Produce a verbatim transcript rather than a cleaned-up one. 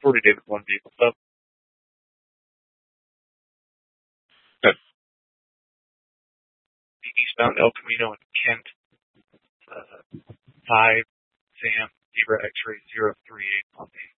forty David one vehicle sub. Good. Eastbound El Camino in Kent. Uh, five Sam Zebra X-ray zero three eight on the